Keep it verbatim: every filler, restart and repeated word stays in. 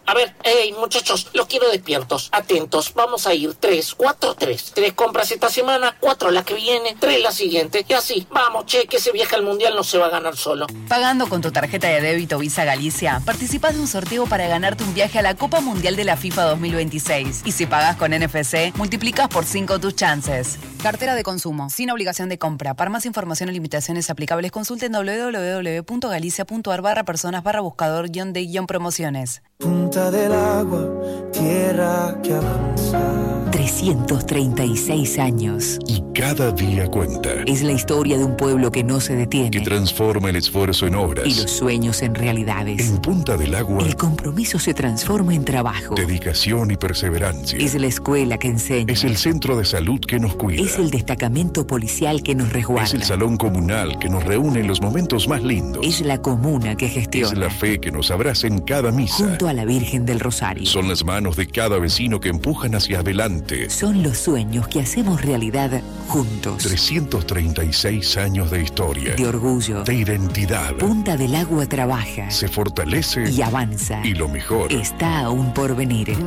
A ver, hey, muchachos, los quiero despiertos, atentos. Vamos a ir tres, cuatro, tres. Tres compras esta semana, cuatro la que viene, tres la siguiente. Y así, vamos, che, que ese viaje al mundial no se va a ganar solo. Pagando con tu tarjeta de débito Visa Galicia, participás de un sorteo para ganarte un viaje a la Copa Mundial de la FIFA dos mil veintiséis. Y si pagás con N F C, multiplicas por cinco tus chances. Cartera de consumo, sin obligación de compra. Para más información y limitaciones aplicables, consulten doble u doble u doble u punto galicia punto a r barra personas barra buscador guión de guión promociones. Punta del agua, tierra que avanza. trescientos treinta y seis años. Y cada día cuenta. Es la historia de un pueblo que no se detiene. Que transforma el esfuerzo en obras. Y los sueños en realidades. En Punta del Agua, el compromiso se transforma en trabajo. Dedicación y perseverancia. Es la escuela que enseña. Es el centro de salud que nos cuida. Es el destacamento policial que nos resguarda. Es el salón comunal que nos reúne en los momentos más lindos. Es la comuna que gestiona. Es la fe que nos abraza en cada misa. Junto a la Virgen del Rosario. Son las manos de cada vecino que empujan hacia adelante. Son los sueños que hacemos realidad juntos. trescientos treinta y seis años de historia. De orgullo. De identidad. Punta del Agua trabaja. Se fortalece. Y avanza. Y lo mejor está aún por venir.